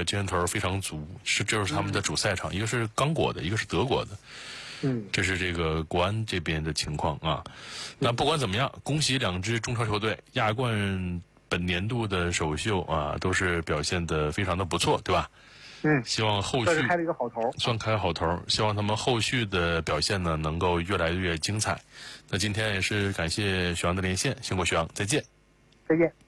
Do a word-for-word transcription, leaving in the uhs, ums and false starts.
精神头非常足，是这是他们的主赛场，嗯、一个是刚果的，一个是德国的。 嗯， 这是这个国安这边的情况啊。那不管怎么样，恭喜两支中超球队亚冠本年度的首秀啊，都是表现得非常的不错，对吧？ 嗯， 希望后续算是开了一个好头， 算开好头。希望他们后续的表现呢，能够越来越精彩。那今天也是感谢许阳的连线，辛苦许阳，再见。 再见。